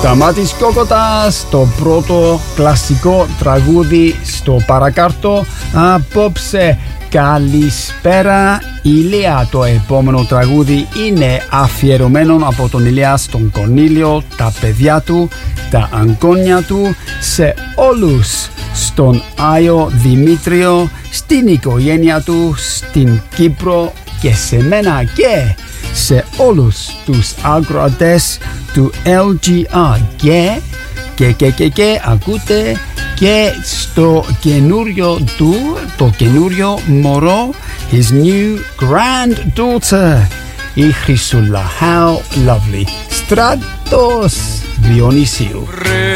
Σταμάτης Κόκοτας, το πρώτο κλασικό τραγούδι στο παρακάρτο απόψε. Καλησπέρα Ηλία. Το επόμενο τραγούδι είναι αφιερωμένο από τον Ηλία στον Κορνήλιο, τα παιδιά του, τα αγκόνια του, σε όλους, στον Άιο Δημήτριο, στην οικογένεια του, στην Κύπρο και σε μένα και σε όλους τους ακροατές του LGR και ακούτε και στο καινούριο του, το καινούριο μωρό, his new granddaughter, η Χρυσούλα. How lovely. Στράτος Διονυσίου.